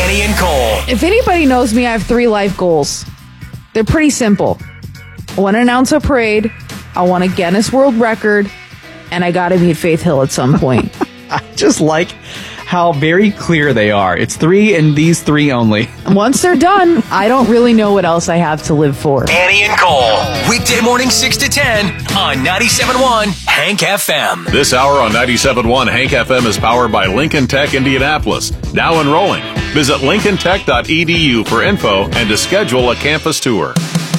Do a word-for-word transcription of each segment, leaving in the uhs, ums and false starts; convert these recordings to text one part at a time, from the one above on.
Danny and Cole. If anybody knows me, I have three life goals. They're pretty simple. I want to announce a parade, I want a Guinness World Record, and I gotta meet Faith Hill at some point. I just like how very clear they are. It's three and these three only. Once they're done, I don't really know what else I have to live for. Danny and Cole. Weekday morning six to ten on ninety-seven point one Hank F M. This hour on ninety-seven point one Hank F M is powered by Lincoln Tech Indianapolis. Now enrolling. Visit lincoln tech dot e d u for info and to schedule a campus tour.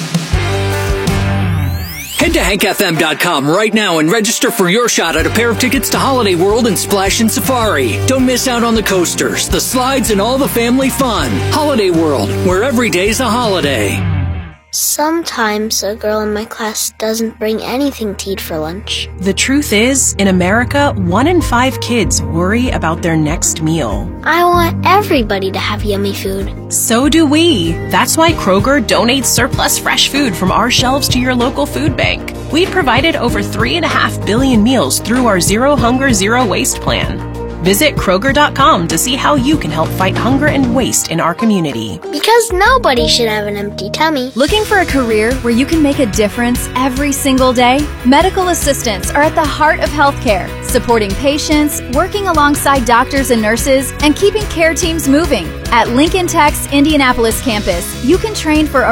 Head to hank f m dot com right now and register for your shot at a pair of tickets to Holiday World and Splash and Safari. Don't miss out on the coasters, the slides, and all the family fun. Holiday World, where every day's a holiday. Sometimes a girl in my class doesn't bring anything to eat for lunch. The truth is, in America, one in five kids worry about their next meal. I want everybody to have yummy food. So do we. That's why Kroger donates surplus fresh food from our shelves to your local food bank. We've provided over three and a half billion meals through our Zero Hunger, Zero Waste plan. Visit Kroger dot com to see how you can help fight hunger and waste in our community. Because nobody should have an empty tummy. Looking for a career where you can make a difference every single day? Medical assistants are at the heart of healthcare, supporting patients, working alongside doctors and nurses, and keeping care teams moving. At Lincoln Tech's Indianapolis campus, you can train for a